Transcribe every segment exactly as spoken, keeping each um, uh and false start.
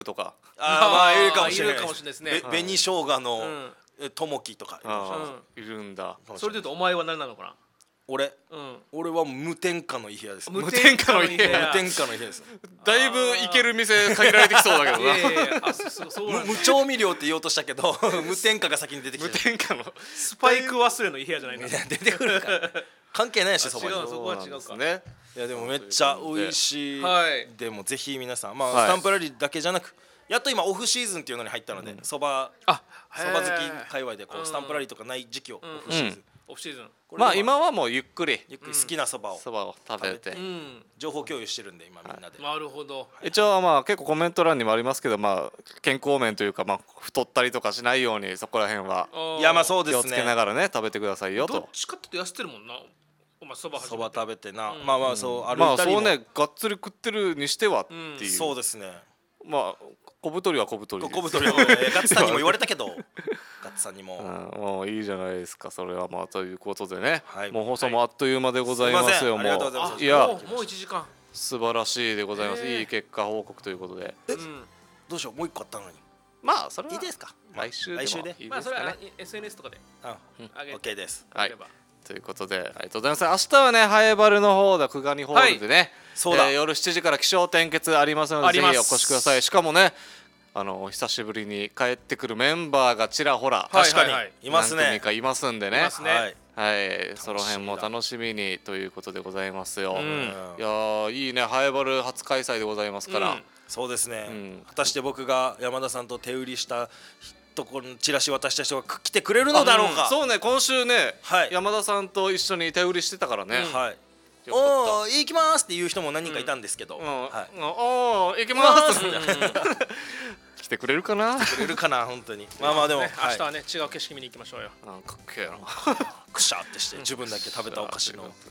とか、 あまあいるかもしれないいるかもしれないですね。 紅生姜のともきとかいるんだ。 それでいうとお前は何なのかな。 俺、うん、俺は無添加のイヘアです。 無添加のイヘア。無添加のイヘアです。 だいぶいける店限られてきそうだけどな。いやいやいや、あ、 そそうなんだ。無調味料って言おうとしたけど無添加が先に出てきた。 無添加のスパイク忘れのイヘアじゃないんだ。 出てくるから。関係ないしそばに。 違う、そこは違うかね。 いやでもめっちゃ美味しい。 はい。 でもぜひ皆さん、まあスタンプラリーだけじゃなく、やっと今オフシーズンっていうのに入ったので、そばそば好き界隈でこうスタンプラリーとかない時期をオフシーズン。 オフシーズン。 まあ今はもうゆっくりゆっくり好きなそばをそばを食べて情報共有してるんで今みんなで。 なるほど。 一応まあ結構コメント欄にもありますけど、まあ健康面というか、まあ太ったりとかしないようにそこら辺はいやまあそうですね。 気をつけながらね食べてくださいよと。 どっちかっていうと痩せてるもんな。お前そばそば食べてな。まあまあそうあるまあそうね、がっつり食ってるにしてはっていう。 そうですね。 まあ小太りは小太り。 小太りはガッツさんにも言われたけど。ガッツさんにも、 うん、もういいじゃないですかそれは。まあということでね、はい、もう放送もあっという間でございますよ。 はい、もういやもういちじかん素晴らしいでございます。いい結果報告ということで。 え、うん、どうしようもう一個あったのに。 まあそれはいいですか。 来週でもいいですかね。 まあそれは エスエヌエス とかであげて OK です。 はい。ということでありがとうございます。明日はねハエバルの方だ久我にホールでね、はいそうだえー、夜しちじから起承転結ありますのでぜひお越しください。しかもねあの久しぶりに帰ってくるメンバーがちらほら確かにいますね。 何組かいますんでね。 いますね。 はい、はい、その辺も楽しみにということでございますよ。うん、いやいいねハエバル初開催でございますから。うん、 そうですね、うん。果たして僕が山田さんと手売りしたところのチラシ渡した人が来てくれるのだろうか。 うん、そうね今週ね、はい、山田さんと一緒に手売りしてたからね。 うん、はい。おー行きますっていう人も何人かいたんですけど、うんうんはい、 おー行きます来てくれるかな来てくれるかな本当にまあまあでも、ねはい、明日はね違う景色見に行きましょうよ。 なんかっけえなくしゃってして自分だけ食べたお菓子のね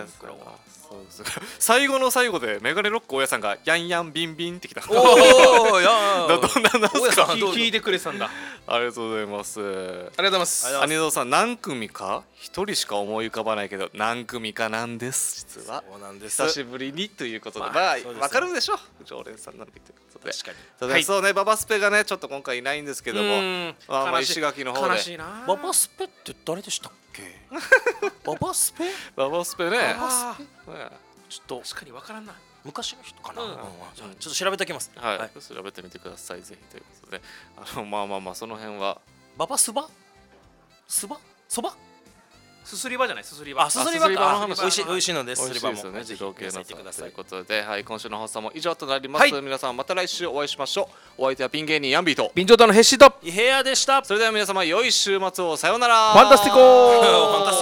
最後の最後でメガネロック大家さんがヤンヤンビンビンってきた。 おおやどんなんなんすか。 聞いてくれたんだ。 ありがとうございます。ありがとうございます。 アニゾウさん何組か一人しか思い浮かばないけど何組かなんです。実はそうなんです。 久しぶりにということでまあわかるでしょ常連さんなんでということで。 確かにそうねババスペがねちょっと今回いないんですけどもまあ石垣の方で悲しいな。 ババスペって誰でしたっけババスペババスペねちょっと確かにわからんな昔の人かな。ちょっと調べておきます。 はい調べてみてくださいぜひということであのまあまあまあその辺はババスバスバそばすすり場じゃないすすり場。 あすすり場の話美味しい美味しいのですすり場も自動系なということではい今週の放送も以上となります。皆さんまた来週お会いしましょう。お相手はピン芸人ヤンビーと備長炭のヘッシーとイヘアでした。 それでは皆様良い週末をさようなら。 ファンタスティコー。